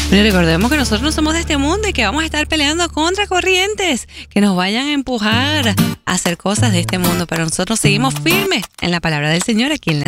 Pero recordemos que nosotros no somos de este mundo y que vamos a estar peleando contra corrientes que nos vayan a empujar a hacer cosas de este mundo, pero nosotros seguimos firmes en la palabra del Señor aquí en la